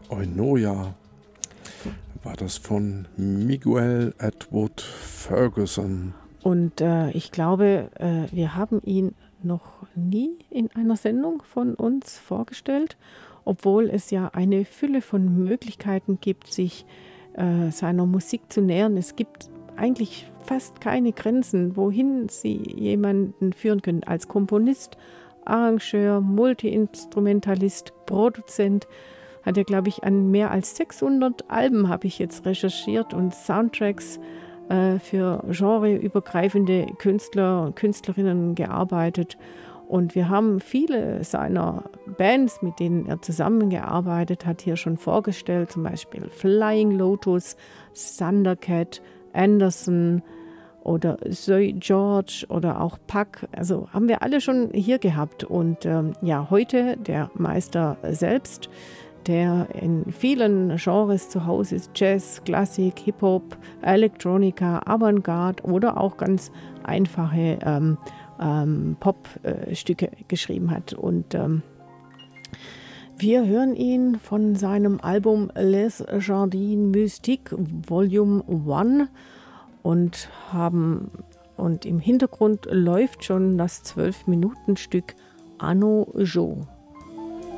Eunoia war das von Miguel Edward Ferguson. Und ich glaube, wir haben ihn noch nie in einer Sendung von uns vorgestellt, obwohl es ja eine Fülle von Möglichkeiten gibt, sich seiner Musik zu nähern. Es gibt eigentlich fast keine Grenzen, wohin sie jemanden führen können. Als Komponist, Arrangeur, Multiinstrumentalist, Produzent hat er, glaube ich, an mehr als 600 Alben, habe ich jetzt recherchiert, und Soundtracks für genreübergreifende Künstler und Künstlerinnen gearbeitet. Und wir haben viele seiner Bands, mit denen er zusammengearbeitet hat, hier schon vorgestellt, zum Beispiel Flying Lotus, Thundercat, Anderson oder Zoe George oder auch Puck. Also haben wir alle schon hier gehabt. Und ja, heute der Meister selbst, der in vielen Genres zu Hause ist: Jazz, Klassik, Hip-Hop, Elektronika, Avantgarde oder auch ganz einfache Pop-Stücke geschrieben hat. Und wir hören ihn von seinem Album Les Jardins Mystiques Volume 1 und im Hintergrund läuft schon das 12-Minuten-Stück Anno Jo.